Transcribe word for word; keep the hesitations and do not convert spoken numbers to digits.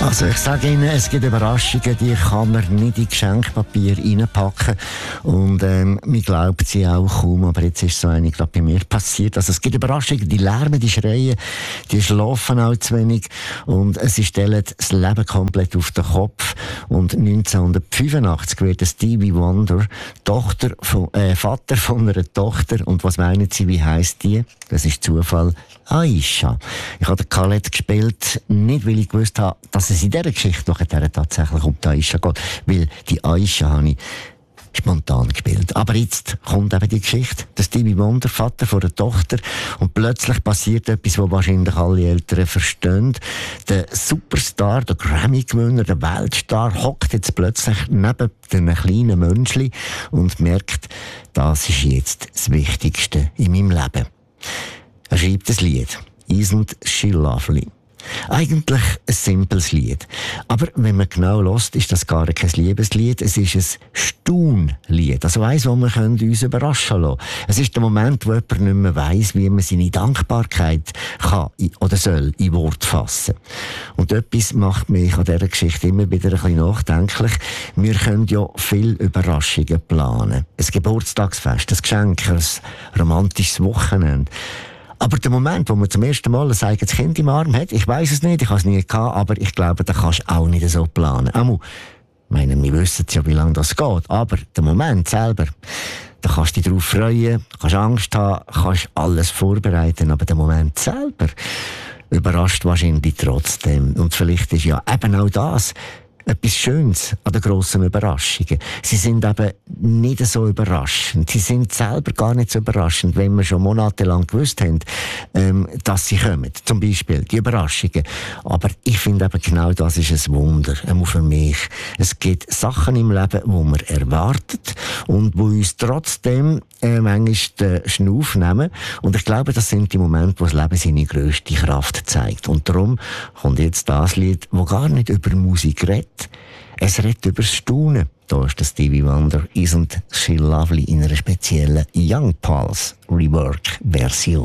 Also ich sage Ihnen, es gibt Überraschungen, die kann man nicht in Geschenkpapier reinpacken. Und ähm, man glaubt sie auch kaum, aber jetzt ist so eine gerade bei mir passiert. Also es gibt Überraschungen, die lärmen, die schreien, die schlafen auch zu wenig und sie stellen das Leben komplett auf den Kopf. Und neunzehnhundertfünfundachtzig wird Stevie Wonder Tochter von, äh, Vater von einer Tochter. Und was meinen Sie, wie heisst die? Das ist Zufall. Aisha. Ich habe Khaled gespielt, nicht weil ich gewusst habe, dass es in dieser Geschichte nachher tatsächlich um die Aisha geht, weil die Aisha habe ich spontan gespielt. Aber jetzt kommt eben die Geschichte. Der Stevie Wonder, Vater von einer Tochter, und plötzlich passiert etwas, was wahrscheinlich alle Eltern verstehen. Der Superstar, der Grammy-Gewinner, der Weltstar, hockt jetzt plötzlich neben einem kleinen Menschli und merkt, das ist jetzt das Wichtigste in meinem Leben. Er schreibt ein Lied. Isn't she lovely? Eigentlich ein simples Lied. Aber wenn man genau hört, ist das gar kein Liebeslied. Es ist ein Staunlied. Also eins, wo wir uns überraschen lassen können. Es ist der Moment, wo jemand nicht mehr weiss, wie man seine Dankbarkeit kann oder soll in Wort fassen. Und etwas macht mich an dieser Geschichte immer wieder ein bisschen nachdenklich. Wir können ja viele Überraschungen planen. Ein Geburtstagsfest, ein Geschenk, ein romantisches Wochenende. Aber der Moment, wo man zum ersten Mal ein eigenes Kind im Arm hat, ich weiss es nicht, ich habe es nie gehabt, aber ich glaube, da kannst du auch nicht so planen. Einmal, ich meine, wir wissen ja, wie lange das geht, aber der Moment selber, da kannst du dich darauf freuen, kannst Angst haben, kannst alles vorbereiten, aber der Moment selber überrascht wahrscheinlich trotzdem. Und vielleicht ist ja eben auch das etwas Schönes an den grossen Überraschungen. Sie sind eben nicht so überraschend. Sie sind selber gar nicht so überraschend, wenn wir schon monatelang gewusst haben, ähm, dass sie kommen. Zum Beispiel die Überraschungen. Aber ich finde eben genau das ist ein Wunder, auch für mich. Es gibt Sachen im Leben, die man erwartet und die uns trotzdem äh, manchmal den Schnuff nehmen. Und ich glaube, das sind die Momente, wo das Leben seine grösste Kraft zeigt. Und darum kommt jetzt das Lied, das gar nicht über Musik redet. Es redet über das Staunen. Da ist der Stevie Wonder, Isn't She Lovely, in einer speziellen Young Pulse Rework-Version.